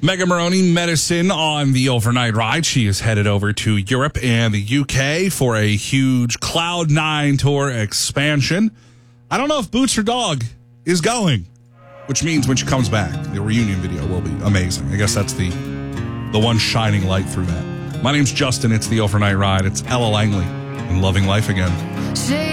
Megan Maroney, Medicine on the overnight ride. She is headed over to Europe and the UK for a huge Cloud9 tour expansion. I don't know if Boots her dog is going, which means when she comes back, the reunion video will be amazing. I guess that's the one shining light through that. My name's Justin. It's the overnight ride. It's Ella Langley and Loving Life Again.